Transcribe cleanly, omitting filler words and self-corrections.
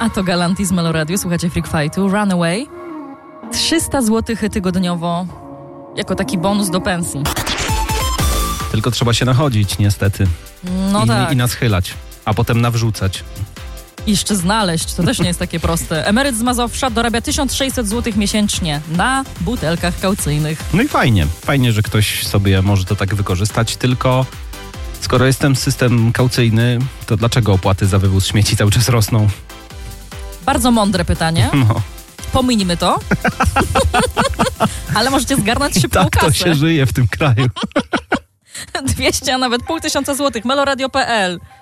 A to Galantis Meloradio, słuchacie Freak Fightu, Runaway. 300 zł tygodniowo, jako taki bonus do pensji. Tylko trzeba się nachodzić, niestety. No tak. I naschylać, a potem nawrzucać. I jeszcze znaleźć, to też nie jest takie proste. Emeryt z Mazowsza dorabia 1600 zł miesięcznie na butelkach kaucyjnych. No i fajnie, że ktoś sobie może to tak wykorzystać, tylko skoro jest ten system kaucyjny, to dlaczego opłaty za wywóz śmieci cały czas rosną? Bardzo mądre pytanie. No. Pominimy to. Ale możecie zgarnąć szybką Tak kasę. to się żyje w tym kraju. 200, a nawet 500 złotych. Meloradio.pl